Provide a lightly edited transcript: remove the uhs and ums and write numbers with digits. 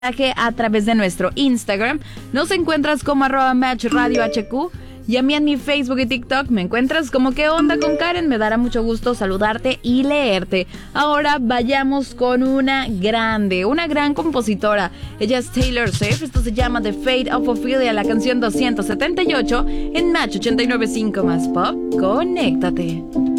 a través de nuestro Instagram. Nos encuentras como @matchradiohq y a mí en mi Facebook y TikTok me encuentras como ¿Qué onda con Karen? Me dará mucho gusto saludarte y leerte. Ahora vayamos con una grande, una gran compositora. Ella es Taylor Swift. Esto se llama The Fate of Ophelia, la canción 278 en Match 89.5 más Pop. Conéctate.